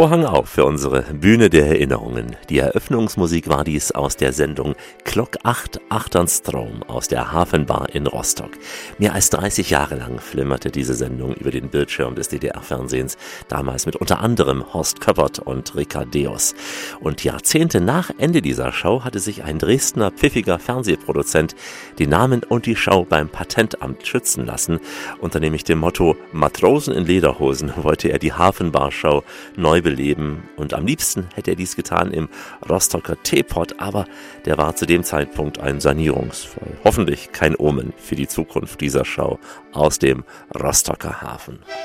Vorhang auf für unsere Bühne der Erinnerungen. Die Eröffnungsmusik war dies aus der Sendung Klok 8 Achternstrom aus der Hafenbar in Rostock. Mehr als 30 Jahre lang flimmerte diese Sendung über den Bildschirm des DDR-Fernsehens, damals mit unter anderem Horst Köppert und Richard Deus. Und Jahrzehnte nach Ende dieser Show hatte sich ein Dresdner pfiffiger Fernsehproduzent den Namen und die Show beim Patentamt schützen lassen. Unter nämlich dem Motto Matrosen in Lederhosen wollte er die Hafenbar-Show neu beleben und am liebsten hätte er dies getan im Rostocker Teepot, aber der war zu dem Zeitpunkt ein Sanierungsfall. Hoffentlich kein Omen für die Zukunft dieser Show aus dem Rostocker Hafen.